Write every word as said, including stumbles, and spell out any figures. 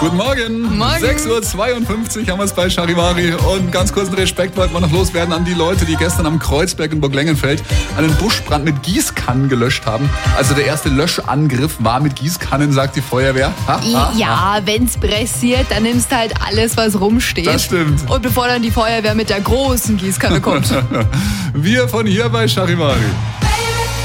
Guten Morgen. Morgen. sechs Uhr zweiundfünfzig haben wir es bei Charivari. Und ganz kurzen Respekt wollten wir noch loswerden an die Leute, die gestern am Kreuzberg in Burglengenfeld einen Buschbrand mit Gießkannen gelöscht haben. Also der erste Löschangriff war mit Gießkannen, sagt die Feuerwehr. Ha, ha, Ja, ha. wenn's pressiert, dann nimmst du halt alles, was rumsteht. Das stimmt. Und bevor dann die Feuerwehr mit der großen Gießkanne kommt. Wir von hier bei Charivari.